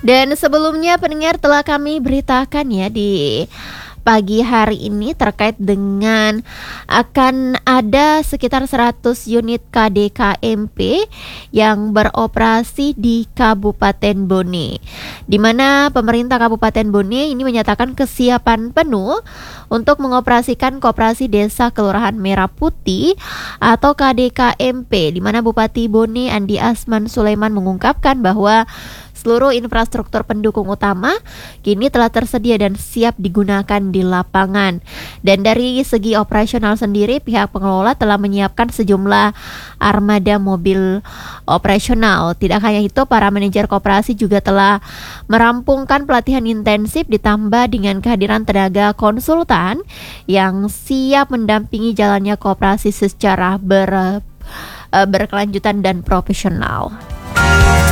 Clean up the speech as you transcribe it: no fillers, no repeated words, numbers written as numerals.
Dan sebelumnya pendengar telah kami beritakan ya di pagi hari ini terkait dengan akan ada sekitar 100 unit KDKMP yang beroperasi di Kabupaten Bone, di mana pemerintah Kabupaten Bone ini menyatakan kesiapan penuh untuk mengoperasikan Koperasi Desa Kelurahan Merah Putih atau KDKMP, di mana Bupati Bone Andi Asman Sulaiman mengungkapkan bahwa seluruh infrastruktur pendukung utama kini telah tersedia dan siap digunakan di lapangan. Dan dari segi operasional sendiri, pihak pengelola telah menyiapkan sejumlah armada mobil operasional. Tidak hanya itu, para manajer koperasi juga telah merampungkan pelatihan intensif ditambah dengan kehadiran tenaga konsultan yang siap mendampingi jalannya koperasi secara berkelanjutan dan profesional.